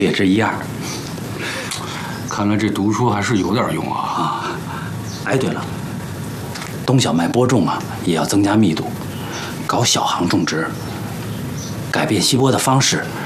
也这一样。 看来这读书还是有点用啊！ 哎，对了，冬小麦播种啊，也要增加密度，搞小行种植，改变吸播的方式，